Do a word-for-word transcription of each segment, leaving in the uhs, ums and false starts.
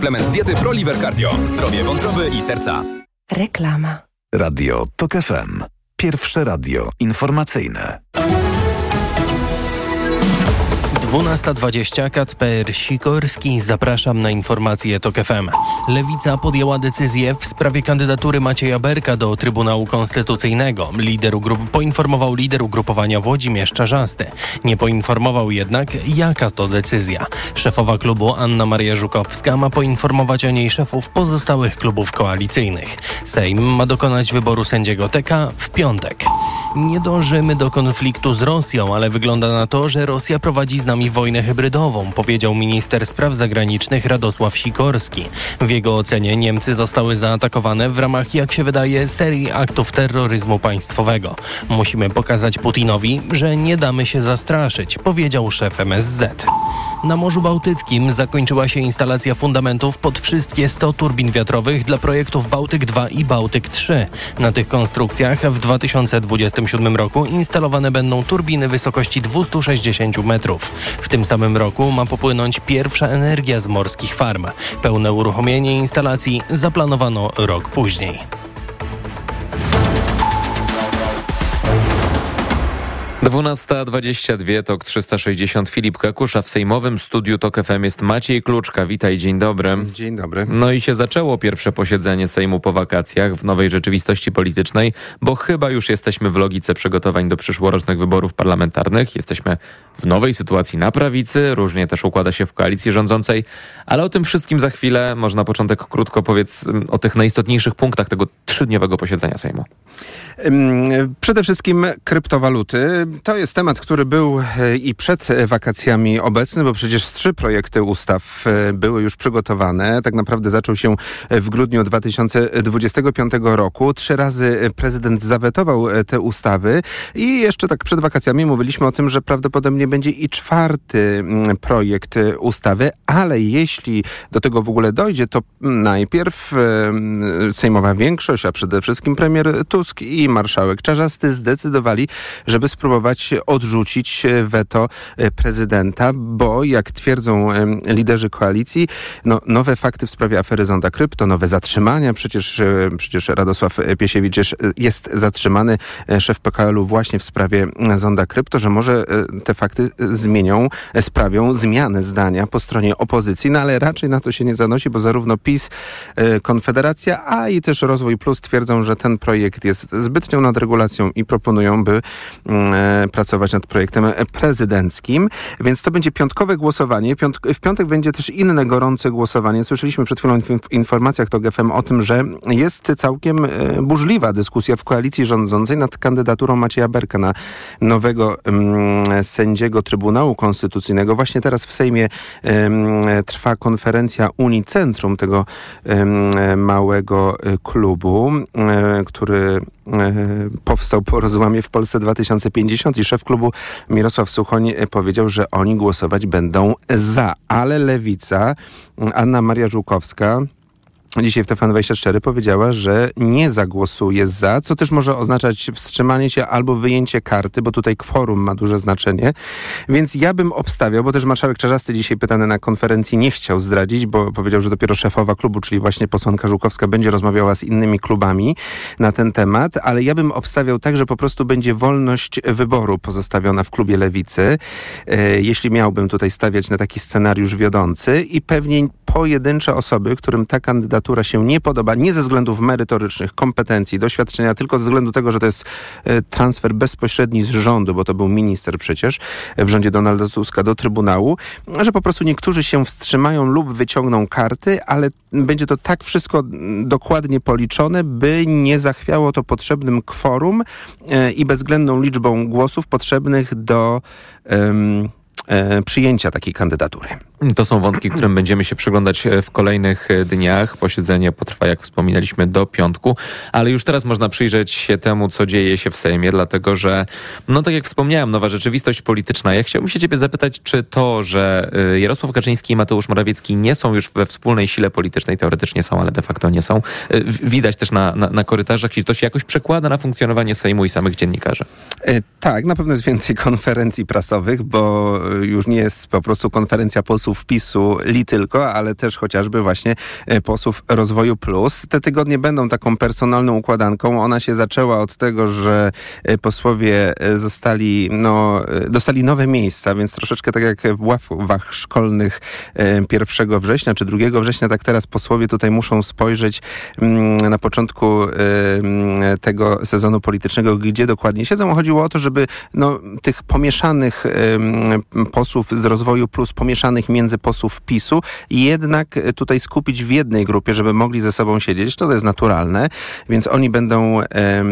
Suplement diety ProLiver Cardio. Zdrowie wątroby i serca. Reklama. Radio Tok F M. Pierwsze radio informacyjne. dwunasta dwadzieścia, Kacper Sikorski. Zapraszam na informacje Tok F M. Lewica podjęła decyzję w sprawie kandydatury Macieja Berka do Trybunału Konstytucyjnego. Lider ugrup- poinformował lider ugrupowania Włodzimierz Czarzasty. Nie poinformował jednak, jaka to decyzja. Szefowa klubu Anna Maria Żukowska ma poinformować o niej szefów pozostałych klubów koalicyjnych. Sejm ma dokonać wyboru sędziego T K w piątek. Nie dążymy do konfliktu z Rosją, ale wygląda na to, że Rosja prowadzi z nami wojnę hybrydową, powiedział minister spraw zagranicznych Radosław Sikorski. W jego ocenie Niemcy zostały zaatakowane w ramach, jak się wydaje, serii aktów terroryzmu państwowego. Musimy pokazać Putinowi, że nie damy się zastraszyć, powiedział szef M S Z. Na Morzu Bałtyckim zakończyła się instalacja fundamentów pod wszystkie sto turbin wiatrowych dla projektów Bałtyk dwa i Bałtyk trzy. Na tych konstrukcjach w dwa tysiące dwudziestym siódmym roku instalowane będą turbiny wysokości dwieście sześćdziesiąt metrów. W tym samym roku ma popłynąć pierwsza energia z morskich farm. Pełne uruchomienie instalacji zaplanowano rok później. dwunasta dwadzieścia dwa, Tok trzysta sześćdziesiąt, Filip Kakusza. W sejmowym studiu Tok F M jest Maciej Kluczka. Witaj, dzień dobry. Dzień dobry. No i się zaczęło pierwsze posiedzenie Sejmu po wakacjach w nowej rzeczywistości politycznej, bo chyba już jesteśmy w logice przygotowań do przyszłorocznych wyborów parlamentarnych. Jesteśmy w nowej sytuacji na prawicy, różnie też układa się w koalicji rządzącej, ale o tym wszystkim za chwilę. Może na początek krótko powiedz o tych najistotniejszych punktach tego trzydniowego posiedzenia Sejmu. Przede wszystkim kryptowaluty. To jest temat, który był i przed wakacjami obecny, bo przecież trzy projekty ustaw były już przygotowane. Tak naprawdę zaczął się w grudniu dwa tysiące dwudziestego piątego roku. Trzy razy prezydent zawetował te ustawy i jeszcze tak przed wakacjami mówiliśmy o tym, że prawdopodobnie będzie i czwarty projekt ustawy, ale jeśli do tego w ogóle dojdzie, to najpierw sejmowa większość, a przede wszystkim premier Tusk i marszałek Czarzasty zdecydowali, żeby spróbować odrzucić weto prezydenta, bo jak twierdzą liderzy koalicji, no, nowe fakty w sprawie afery Zonda Krypto, nowe zatrzymania, przecież, przecież Radosław Piesiewicz jest zatrzymany, szef P K L-u właśnie w sprawie Zonda Krypto, że może te fakty zmienią, sprawią zmianę zdania po stronie opozycji, no ale raczej na to się nie zanosi, bo zarówno PiS, Konfederacja, a i też Rozwój Plus twierdzą, że ten projekt jest zbytnią nadregulacją i proponują, by e, pracować nad projektem prezydenckim. Więc to będzie piątkowe głosowanie. Piąt- w piątek będzie też inne gorące głosowanie. Słyszeliśmy przed chwilą w informacjach Tok F M o tym, że jest całkiem e, burzliwa dyskusja w koalicji rządzącej nad kandydaturą Macieja Berka na nowego e, sędziego Trybunału Konstytucyjnego. Właśnie teraz w Sejmie e, trwa konferencja Unicentrum, tego e, małego e, klubu, e, który powstał po rozłamie w Polsce dwa tysiące pięćdziesiąt i szef klubu Mirosław Suchoń powiedział, że oni głosować będą za, ale Lewica, Anna Maria Żukowska dzisiaj w T V N dwadzieścia cztery powiedziała, że nie zagłosuje za, co też może oznaczać wstrzymanie się albo wyjęcie karty, bo tutaj kworum ma duże znaczenie. Więc ja bym obstawiał, bo też marszałek Czarzasty dzisiaj pytany na konferencji nie chciał zdradzić, bo powiedział, że dopiero szefowa klubu, czyli właśnie posłanka Żukowska, będzie rozmawiała z innymi klubami na ten temat, ale ja bym obstawiał tak, że po prostu będzie wolność wyboru pozostawiona w klubie Lewicy, e, jeśli miałbym tutaj stawiać na taki scenariusz wiodący i pewnie pojedyncze osoby, którym ta kandydatura się nie podoba, nie ze względów merytorycznych, kompetencji, doświadczenia, tylko ze względu tego, że to jest e, transfer bezpośredni z rządu, bo to był minister przecież w rządzie Donalda Tuska do Trybunału, że po prostu niektórzy się wstrzymają lub wyciągną karty, ale będzie to tak wszystko dokładnie policzone, by nie zachwiało to potrzebnym kworum e, i bezwzględną liczbą głosów potrzebnych do um, e, przyjęcia takiej kandydatury. To są wątki, którym będziemy się przyglądać w kolejnych dniach. Posiedzenie potrwa, jak wspominaliśmy, do piątku, ale już teraz można przyjrzeć się temu, co dzieje się w Sejmie, dlatego że, no tak jak wspomniałem, nowa rzeczywistość polityczna. Ja chciałbym się ciebie zapytać, czy to, że Jarosław Kaczyński i Mateusz Morawiecki nie są już we wspólnej sile politycznej, teoretycznie są, ale de facto nie są, widać też na, na, na korytarzach, i to się jakoś przekłada na funkcjonowanie Sejmu i samych dziennikarzy. E, tak, na pewno jest więcej konferencji prasowych, bo już nie jest po prostu konferencja posłów posłów PiSu li tylko, ale też chociażby właśnie posłów Rozwoju Plus. Te tygodnie będą taką personalną układanką. Ona się zaczęła od tego, że posłowie zostali, no, dostali nowe miejsca, więc troszeczkę tak jak w ławach szkolnych pierwszego września czy drugiego września, tak teraz posłowie tutaj muszą spojrzeć na początku tego sezonu politycznego, gdzie dokładnie siedzą. Chodziło o to, żeby no, tych pomieszanych posłów z Rozwoju Plus, pomieszanych między posłów PiSu, jednak tutaj skupić w jednej grupie, żeby mogli ze sobą siedzieć. To jest naturalne, więc oni będą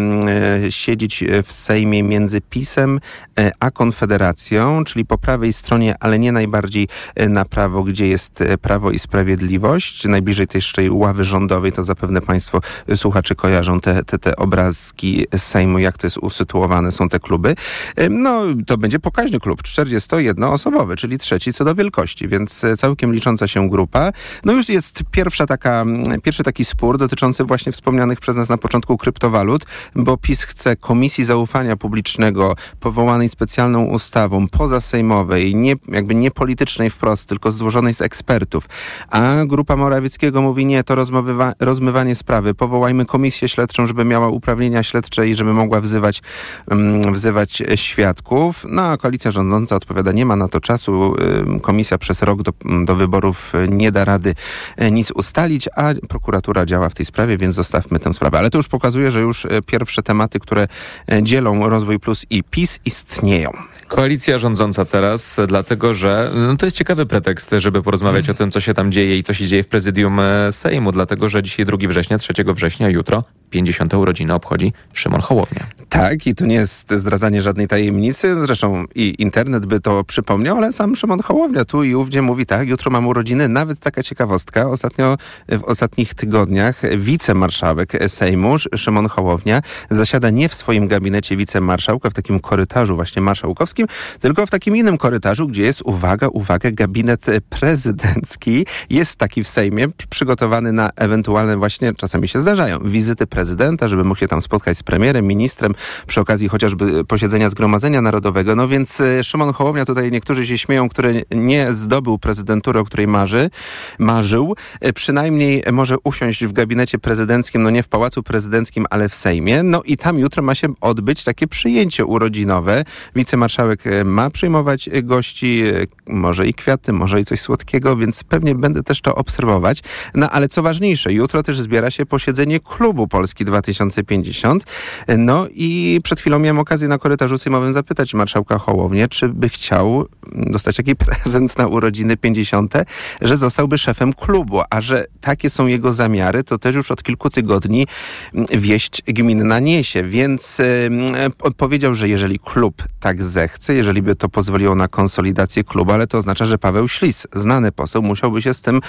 siedzieć w Sejmie między PiSem a Konfederacją, czyli po prawej stronie, ale nie najbardziej na prawo, gdzie jest Prawo i Sprawiedliwość. Najbliżej tej jeszcze ławy rządowej, to zapewne państwo słuchacze kojarzą te, te, te obrazki z Sejmu, jak to jest usytuowane są te kluby. No, to będzie pokaźny klub, czterdziestojednoosobowy, czyli trzeci co do wielkości, więc całkiem licząca się grupa. No już jest pierwsza taka, pierwszy taki spór dotyczący właśnie wspomnianych przez nas na początku kryptowalut, bo PiS chce Komisji Zaufania Publicznego powołanej specjalną ustawą pozasejmowej, nie, jakby nie politycznej wprost, tylko złożonej z ekspertów. A grupa Morawieckiego mówi nie, to rozmowywa- rozmywanie sprawy. Powołajmy komisję śledczą, żeby miała uprawnienia śledcze i żeby mogła wzywać, um, wzywać świadków. No a koalicja rządząca odpowiada, nie ma na to czasu. Komisja przez rok do, do wyborów nie da rady nic ustalić, a prokuratura działa w tej sprawie, więc zostawmy tę sprawę. Ale to już pokazuje, że już pierwsze tematy, które dzielą Rozwój Plus i PiS, istnieją. Koalicja rządząca teraz, dlatego że no to jest ciekawy pretekst, żeby porozmawiać mm. o tym, co się tam dzieje i co się dzieje w prezydium Sejmu, dlatego że dzisiaj drugiego września, trzeciego września, jutro pięćdziesiąte urodziny obchodzi Szymon Hołownia. Tak, i to nie jest zdradzanie żadnej tajemnicy, zresztą i internet by to przypomniał, ale sam Szymon Hołownia tu i ówdzie mówi tak, jutro mam urodziny, nawet taka ciekawostka, ostatnio w ostatnich tygodniach wicemarszałek Sejmu, Szymon Hołownia, zasiada nie w swoim gabinecie wicemarszałka, w takim korytarzu właśnie marszałkowskim, tylko w takim innym korytarzu, gdzie jest, uwaga, uwaga, gabinet prezydencki. Jest taki w Sejmie, przygotowany na ewentualne właśnie, czasami się zdarzają, wizyty prezydenta, żeby mógł się tam spotkać z premierem, ministrem, przy okazji chociażby posiedzenia Zgromadzenia Narodowego. No więc Szymon Hołownia, tutaj niektórzy się śmieją, który nie zdobył prezydentury, o której marzy, marzył, przynajmniej może usiąść w gabinecie prezydenckim, no nie w Pałacu Prezydenckim, ale w Sejmie. No i tam jutro ma się odbyć takie przyjęcie urodzinowe. Wicemarszałek ma przyjmować gości, może i kwiaty, może i coś słodkiego, więc pewnie będę też to obserwować. No ale co ważniejsze, jutro też zbiera się posiedzenie klubu Polski dwa tysiące pięćdziesiąt. No i przed chwilą miałem okazję na korytarzu sejmowym zapytać marszałka Hołownię, czy by chciał dostać taki prezent na urodziny pięćdziesiąte, że zostałby szefem klubu, a że takie są jego zamiary, to też już od kilku tygodni wieść gminna niesie, więc yy, powiedział, że jeżeli klub tak zechce, jeżeli by to pozwoliło na konsolidację klubu, ale to oznacza, że Paweł Ślis, znany poseł, musiałby się z tym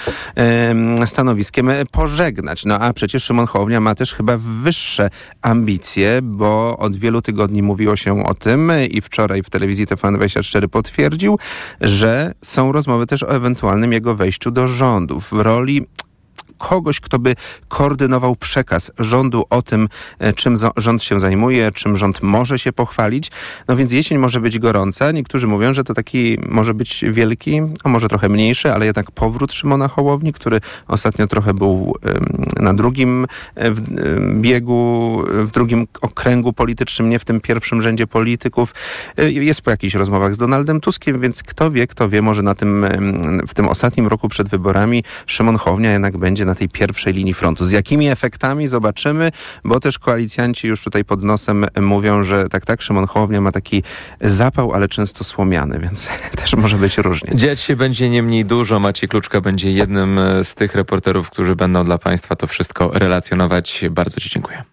yy, stanowiskiem pożegnać. No a przecież Szymon Hołownia ma też chyba wyższe ambicje, bo od wielu tygodni mówiło się o tym i wczoraj w telewizji T V N dwadzieścia cztery potwierdził, że są rozmowy też o ewentualnym jego wejściu do rządu w roli kogoś, kto by koordynował przekaz rządu o tym, czym rząd się zajmuje, czym rząd może się pochwalić. No więc jesień może być gorąca. Niektórzy mówią, że to taki może być wielki, a może trochę mniejszy, ale jednak powrót Szymona Hołowni, który ostatnio trochę był na drugim biegu, w drugim okręgu politycznym, nie w tym pierwszym rzędzie polityków. Jest po jakichś rozmowach z Donaldem Tuskiem, więc kto wie, kto wie, może na tym, w tym ostatnim roku przed wyborami Szymon Hołownia jednak będzie na tej pierwszej linii frontu. Z jakimi efektami zobaczymy, bo też koalicjanci już tutaj pod nosem mówią, że tak, tak, Szymon Hołownia ma taki zapał, ale często słomiany, więc też może być różnie. Dziać się będzie nie mniej dużo. Maciej Kluczka będzie jednym z tych reporterów, którzy będą dla Państwa to wszystko relacjonować. Bardzo Ci dziękuję.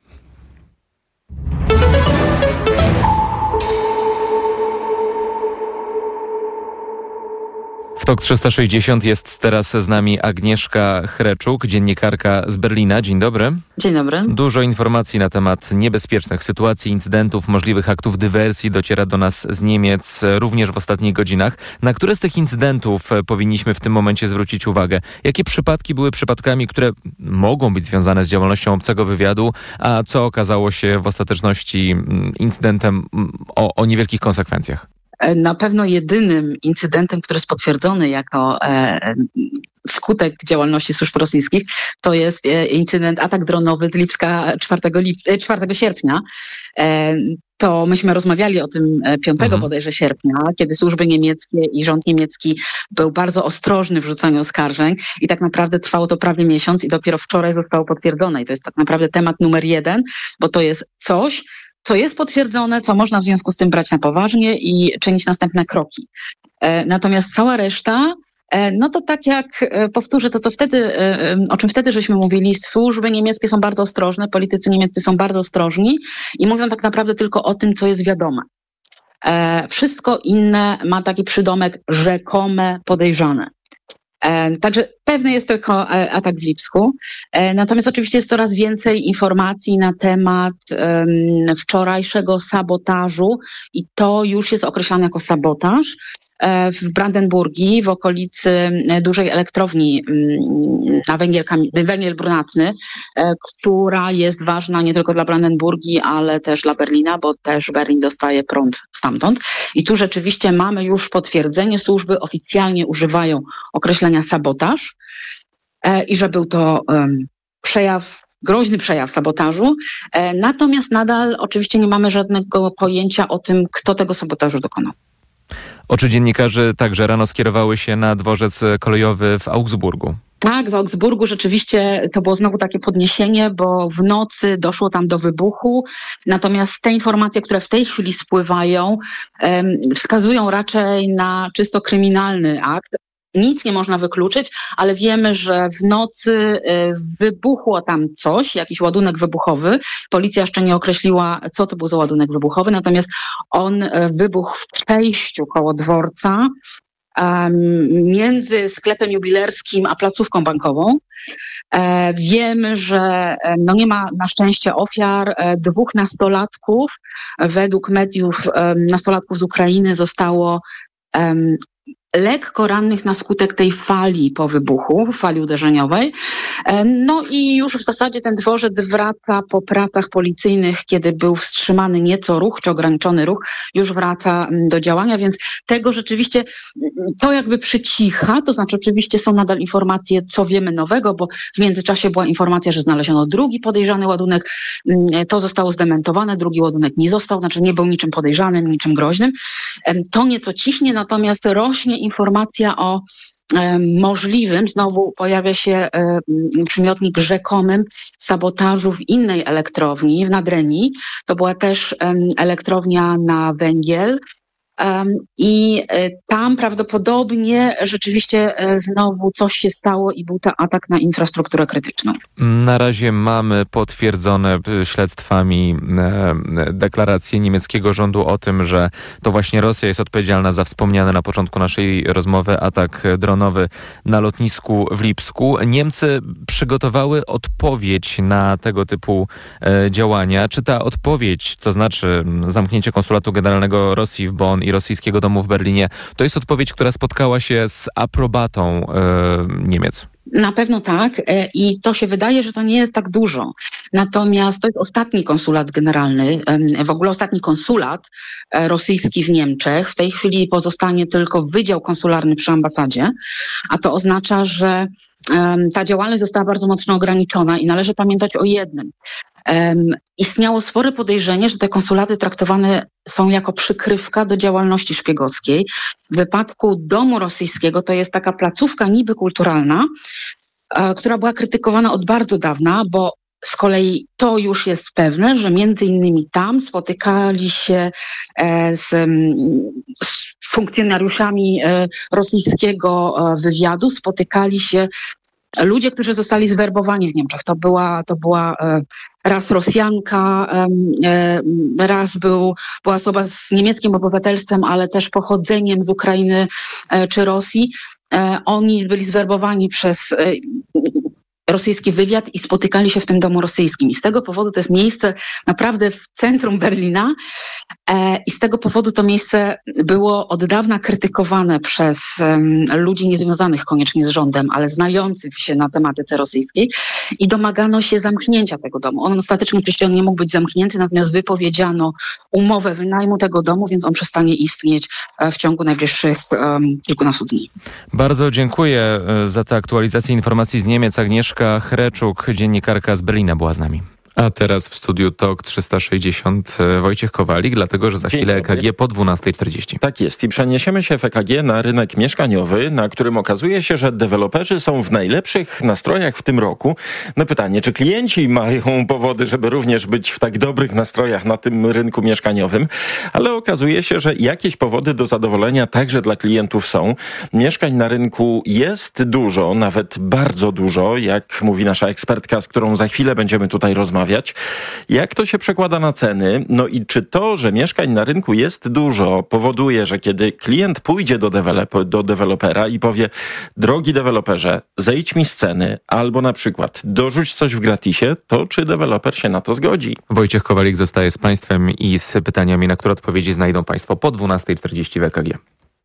W TOK trzysta sześćdziesiąt jest teraz z nami Agnieszka Hreczuk, dziennikarka z Berlina. Dzień dobry. Dzień dobry. Dużo informacji na temat niebezpiecznych sytuacji, incydentów, możliwych aktów dywersji dociera do nas z Niemiec również w ostatnich godzinach. Na które z tych incydentów powinniśmy w tym momencie zwrócić uwagę? Jakie przypadki były przypadkami, które mogą być związane z działalnością obcego wywiadu, a co okazało się w ostateczności incydentem o, o niewielkich konsekwencjach? Na pewno jedynym incydentem, który jest potwierdzony jako e, skutek działalności służb rosyjskich, to jest e, incydent, atak dronowy z Lipska czwartego, lip- czwartego sierpnia. E, to myśmy rozmawiali o tym piątego mhm. bodajże sierpnia, kiedy służby niemieckie i rząd niemiecki był bardzo ostrożny w rzucaniu oskarżeń i tak naprawdę trwało to prawie miesiąc i dopiero wczoraj zostało potwierdzone. I to jest tak naprawdę temat numer jeden, bo to jest coś, co jest potwierdzone, co można w związku z tym brać na poważnie i czynić następne kroki. E, natomiast cała reszta, e, no to tak jak e, powtórzę to, co wtedy, e, o czym wtedy żeśmy mówili, służby niemieckie są bardzo ostrożne, politycy niemieccy są bardzo ostrożni i mówią tak naprawdę tylko o tym, co jest wiadome. E, wszystko inne ma taki przydomek rzekome, podejrzane. E, także pewny jest tylko e, atak w Lipsku. E, natomiast oczywiście jest coraz więcej informacji na temat e, wczorajszego sabotażu i to już jest określane jako sabotaż e, w Brandenburgii, w okolicy dużej elektrowni m, na węgiel, węgiel brunatny, e, która jest ważna nie tylko dla Brandenburgii, ale też dla Berlina, bo też Berlin dostaje prąd stamtąd. I tu rzeczywiście mamy już potwierdzenie, służby oficjalnie używają określenia sabotaż e, i że był to e, przejaw, groźny przejaw sabotażu. E, natomiast nadal oczywiście nie mamy żadnego pojęcia o tym, kto tego sabotażu dokonał. Oczy dziennikarzy także rano skierowały się na dworzec kolejowy w Augsburgu. Tak, w Augsburgu rzeczywiście to było znowu takie podniesienie, bo w nocy doszło tam do wybuchu. Natomiast te informacje, które w tej chwili spływają, um, wskazują raczej na czysto kryminalny akt. Nic nie można wykluczyć, ale wiemy, że w nocy wybuchło tam coś, jakiś ładunek wybuchowy. Policja jeszcze nie określiła, co to był za ładunek wybuchowy, natomiast on wybuchł w przejściu koło dworca między sklepem jubilerskim a placówką bankową. Wiemy, że no nie ma na szczęście ofiar. Dwóch nastolatków, według mediów nastolatków z Ukrainy zostało lekko rannych na skutek tej fali po wybuchu, fali uderzeniowej. No i już w zasadzie ten dworzec wraca po pracach policyjnych, kiedy był wstrzymany nieco ruch, czy ograniczony ruch, już wraca do działania, więc tego rzeczywiście to jakby przycicha, to znaczy oczywiście są nadal informacje, co wiemy nowego, bo w międzyczasie była informacja, że znaleziono drugi podejrzany ładunek, to zostało zdementowane, drugi ładunek nie został, znaczy nie był niczym podejrzanym, niczym groźnym. To nieco cichnie, natomiast rośnie informacja o e, możliwym, znowu pojawia się e, przymiotnik rzekomym sabotażu w innej elektrowni, w Nadrenii. To była też e, elektrownia na węgiel. Um, I y, tam prawdopodobnie rzeczywiście y, znowu coś się stało i był to atak na infrastrukturę krytyczną. Na razie mamy potwierdzone śledztwami e, deklaracje niemieckiego rządu o tym, że to właśnie Rosja jest odpowiedzialna za wspomniany na początku naszej rozmowy atak dronowy na lotnisku w Lipsku. Niemcy przygotowały odpowiedź na tego typu e, działania. Czy ta odpowiedź, to znaczy zamknięcie konsulatu generalnego Rosji w Bonn i rosyjskiego domu w Berlinie, to jest odpowiedź, która spotkała się z aprobatą e, Niemiec? Na pewno tak i to się wydaje, że to nie jest tak dużo. Natomiast to jest ostatni konsulat generalny, w ogóle ostatni konsulat rosyjski w Niemczech. W tej chwili pozostanie tylko wydział konsularny przy ambasadzie, a to oznacza, że ta działalność została bardzo mocno ograniczona i należy pamiętać o jednym. Um, istniało spore podejrzenie, że te konsulaty traktowane są jako przykrywka do działalności szpiegowskiej. W wypadku domu rosyjskiego to jest taka placówka niby kulturalna, e, która była krytykowana od bardzo dawna, bo z kolei to już jest pewne, że między innymi tam spotykali się e, z, z funkcjonariuszami e, rosyjskiego e, wywiadu, spotykali się ludzie, którzy zostali zwerbowani w Niemczech. To była, to była e, raz Rosjanka, e, raz był, była osoba z niemieckim obywatelstwem, ale też pochodzeniem z Ukrainy e, czy Rosji. E, oni byli zwerbowani przez e, rosyjski wywiad i spotykali się w tym domu rosyjskim. I z tego powodu to jest miejsce naprawdę w centrum Berlina e, i z tego powodu to miejsce było od dawna krytykowane przez um, ludzi niezwiązanych koniecznie z rządem, ale znających się na tematyce rosyjskiej. i domagano się zamknięcia tego domu. On ostatecznie oczywiście on nie mógł być zamknięty, natomiast wypowiedziano umowę wynajmu tego domu, więc on przestanie istnieć w ciągu najbliższych um, kilkunastu dni. Bardzo dziękuję za tę aktualizację informacji z Niemiec. Agnieszka Hreczuk, dziennikarka z Berlina, była z nami. A teraz w studiu T O K trzysta sześćdziesiąt Wojciech Kowalik, dlatego że za chwilę E K G po dwunastej czterdzieści. Tak jest i przeniesiemy się w E K G na rynek mieszkaniowy, na którym okazuje się, że deweloperzy są w najlepszych nastrojach w tym roku. No pytanie, czy klienci mają powody, żeby również być w tak dobrych nastrojach na tym rynku mieszkaniowym? Ale okazuje się, że jakieś powody do zadowolenia także dla klientów są. Mieszkań na rynku jest dużo, nawet bardzo dużo, jak mówi nasza ekspertka, z którą za chwilę będziemy tutaj rozmawiać. Jak to się przekłada na ceny? No i czy to, że mieszkań na rynku jest dużo, powoduje, że kiedy klient pójdzie do, dewelop- do dewelopera i powie: drogi deweloperze, zejdź mi z ceny, albo na przykład dorzuć coś w gratisie, to czy deweloper się na to zgodzi? Wojciech Kowalik zostaje z Państwem i z pytaniami, na które odpowiedzi znajdą Państwo po dwunastej czterdzieści w E K G.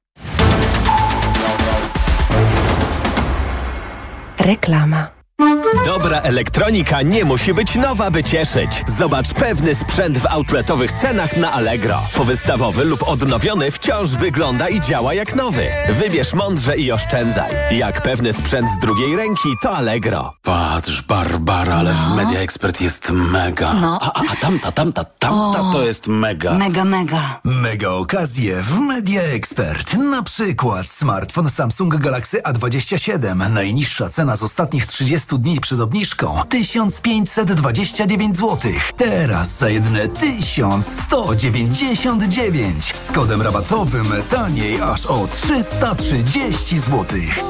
Reklama. Dobra elektronika nie musi być nowa, by cieszyć. Zobacz pewny sprzęt w outletowych cenach na Allegro. Powystawowy lub odnowiony wciąż wygląda i działa jak nowy. Wybierz mądrze i oszczędzaj. Jak pewny sprzęt z drugiej ręki, to Allegro. Patrz, Barbara, ale no. w Media Expert jest mega. No. A, a, a tamta, tamta, tamta o, to jest mega. Mega, mega. Mega okazje w Media Expert. Na przykład smartfon Samsung Galaxy A dwadzieścia siedem. Najniższa cena z ostatnich trzydziestu dni przed obniżką tysiąc pięćset dwadzieścia dziewięć złotych. Teraz za jedyne tysiąc sto dziewięćdziesiąt dziewięć. Z kodem rabatowym taniej aż o trzysta trzydzieści złotych.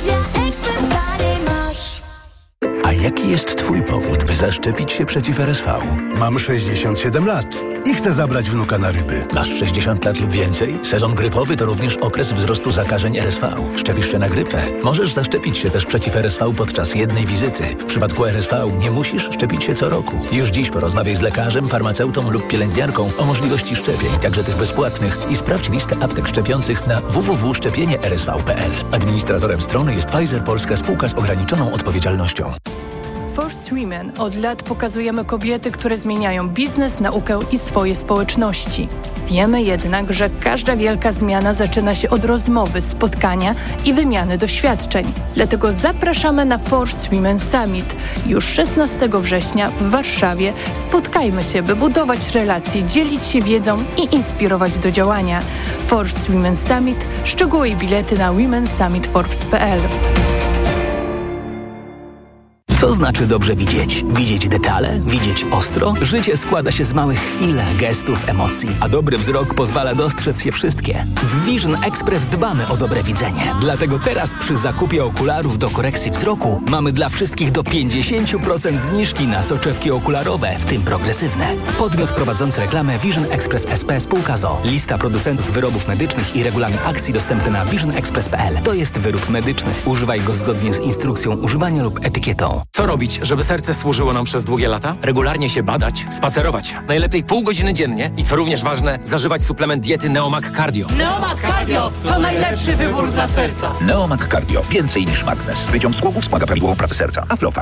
A jaki jest twój powód, by zaszczepić się przeciw R S V? Mam sześćdziesiąt siedem lat i chcę zabrać wnuka na ryby. Masz sześćdziesiąt lat lub więcej? Sezon grypowy to również okres wzrostu zakażeń R S V. Szczepisz się na grypę? Możesz zaszczepić się też przeciw R S V podczas jednej wizyty. W przypadku R S V nie musisz szczepić się co roku. Już dziś porozmawiaj z lekarzem, farmaceutą lub pielęgniarką o możliwości szczepień, także tych bezpłatnych, i sprawdź listę aptek szczepiących na w w w kropka szczepienie r s v kropka p l. Administratorem strony jest Pfizer Polska Spółka z ograniczoną odpowiedzialnością. Forced Women od lat pokazujemy kobiety, które zmieniają biznes, naukę i swoje społeczności. Wiemy jednak, że każda wielka zmiana zaczyna się od rozmowy, spotkania i wymiany doświadczeń. Dlatego zapraszamy na Forced Women Summit. Już szesnastego września w Warszawie spotkajmy się, by budować relacje, dzielić się wiedzą i inspirować do działania. Forced Women Summit. Szczegóły i bilety na women summit forbes kropka p l. Co znaczy dobrze widzieć? Widzieć detale? Widzieć ostro? Życie składa się z małych chwil, gestów, emocji, a dobry wzrok pozwala dostrzec je wszystkie. W Vision Express dbamy o dobre widzenie. Dlatego teraz przy zakupie okularów do korekcji wzroku mamy dla wszystkich do pięćdziesiąt procent zniżki na soczewki okularowe, w tym progresywne. Podmiot prowadzący reklamę Vision Express S P Spółka z o o. Lista producentów wyrobów medycznych i regulamin akcji dostępny na vision express kropka p l. To jest wyrób medyczny. Używaj go zgodnie z instrukcją używania lub etykietą. Co robić, żeby serce służyło nam przez długie lata? Regularnie się badać, spacerować. Najlepiej pół godziny dziennie i co również ważne, zażywać suplement diety Neomag Cardio. Neomag Cardio to najlepszy wybór dla serca. Neomag Cardio. Więcej niż magnez. Wyciąg z głowów wspomaga prawidłową pracę serca. Aflofarm.